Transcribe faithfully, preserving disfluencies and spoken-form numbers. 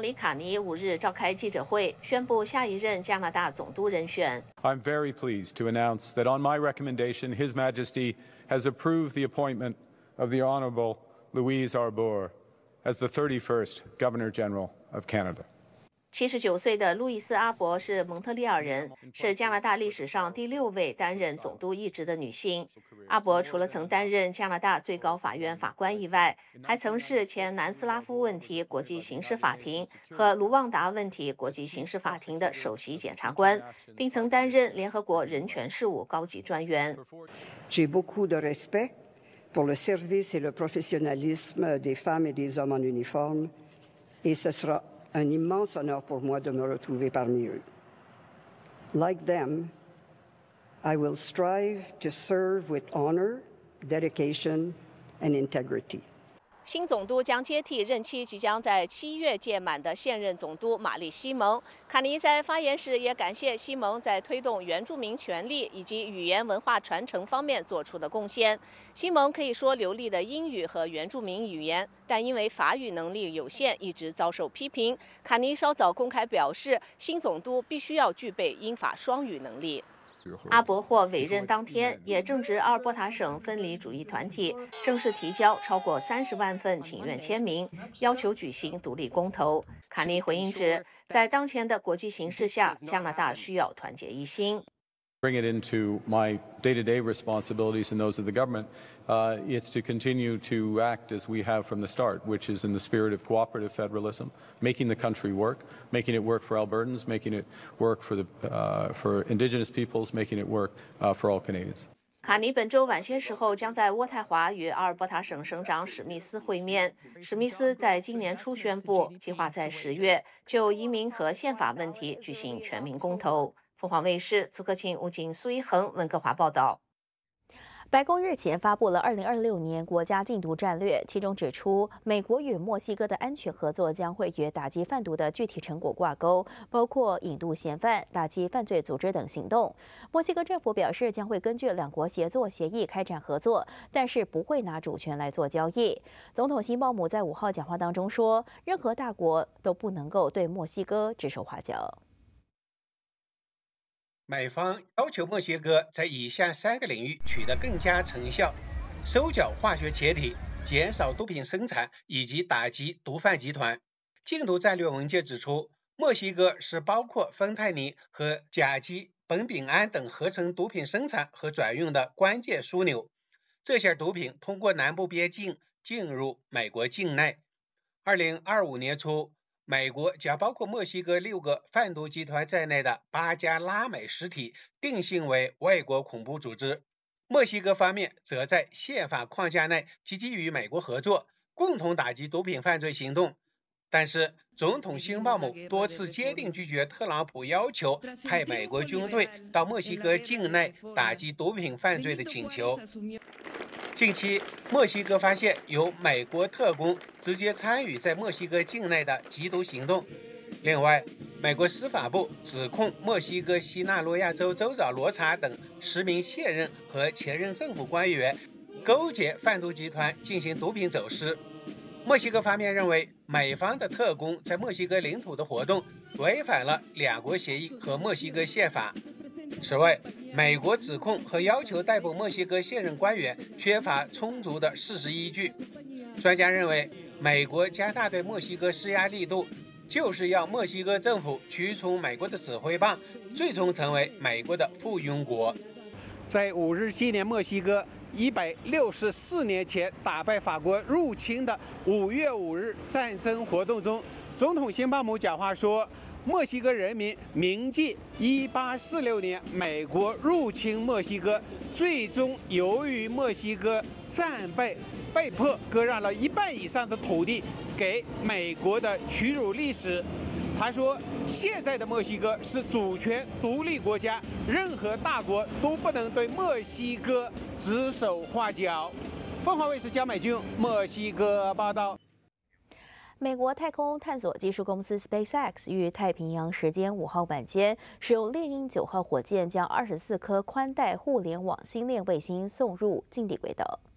总理卡尼五日召开记者会，宣布下一任加拿大总督人选。 I'm very pleased to announce that on my recommendation, His Majesty has approved the appointment of the Honourable Louise Arbour as the thirty-first Governor General of Canada. 七十九岁的路易斯·阿伯是蒙特利尔人，是加拿大历史上第六位担任总督一职的女性。阿伯除了曾担任加拿大最高法院法官以外，还曾是前南斯拉夫问题国际刑事法庭和卢旺达问题国际刑事法庭的首席检察官，并曾担任联合国人权事务高级专员。 J'ai beaucoup de respect pour le service et le professionnalisme des femmes et des hommes en uniforme, et ce sera un immense honneur pour moi de me retrouver parmi eux. Like them, I will strive to serve with honor, dedication, and integrity. 新总督将接替任期即将在七月届满的现任总督玛丽·西蒙。卡尼在发言时也感谢西蒙在推动原住民权利以及语言文化传承方面做出的贡献。西蒙可以说流利的英语和原住民语言，但因为法语能力有限，一直遭受批评。卡尼稍早公开表示，新总督必须要具备英法双语能力。阿伯获委任当天，也正值阿尔伯塔省分离主义团体正式提交超过三十万份请愿签名，要求举行独立公投。卡尼回应指，在当前的国际形势下，加拿大需要团结一心。 Bring it into my day-to-day responsibilities and those of the government, uh, it's to continue to act as we have from the start, which is in the spirit of cooperative federalism, making the country work, making it work for Albertans, making it work for the uh, for Indigenous peoples, making it work uh, for all Canadians. 卡尼本周晚些时候将在渥太华与阿尔伯塔省省长史密斯会面。史密斯在今年初宣布，计划在十月就移民和宪法问题举行全民公投。凤凰卫视苏克勤、吴景、苏一恒温哥华报道。 白宫日前发布了二零二六年国家禁毒战略，其中指出，美国与墨西哥的安全合作将会与打击贩毒的具体成果挂钩，包括引渡嫌犯、打击犯罪组织等行动。墨西哥政府表示，将会根据两国协作协议开展合作，但是不会拿主权来做交易。总统辛鲍姆在五号讲话当中说，任何大国都不能够对墨西哥指手画脚。 美方要求墨西哥在以下三个领域取得更加成效：收缴化学气体、减少毒品生产以及打击毒贩集团。禁毒战略文件指出，墨西哥是包括芬太尼和甲基苯丙胺等合成毒品生产和转运的关键枢纽。这些毒品通过南部边境进入美国境内。二零二五年初，美国将包括墨西哥六个贩毒集团在内的八家拉美实体定性为外国恐怖组织。墨西哥方面则在宪法框架内积极与美国合作，共同打击毒品犯罪行动。但是，总统辛鲍姆多次坚定拒绝特朗普要求派美国军队到墨西哥境内打击毒品犯罪的请求。近期，墨西哥发现有美国特工直接参与在墨西哥境内的缉毒行动。另外，美国司法部指控墨西哥西纳罗亚州州长罗查等十名现任和前任政府官员勾结贩毒集团进行毒品走私。墨西哥方面认为，美方的特工在墨西哥领土的活动违反了两国协议和墨西哥宪法。此外，美国指控和要求逮捕墨西哥现任官员缺乏充足的事实依据。专家认为，美国加大对墨西哥施压力度，就是要墨西哥政府屈从美国的指挥棒，最终成为美国的附庸国。在五日纪念墨西哥一百六十四年前打败法国入侵的五月五日战争活动中，总统辛鲍姆讲话说，墨西哥人民铭记一八四六年美国入侵墨西哥，最终由于墨西哥战败，被迫割让了一半以上的土地给美国的屈辱历史。他说，现在的墨西哥是主权独立国家，任何大国都不能对墨西哥指手画脚。凤凰卫视焦美君墨西哥报道。 美国太空探索技术公司 SpaceX 于太平洋时间五号晚间，使用猎鹰九号火箭将二十四颗宽带互联网星链卫星送入近地轨道。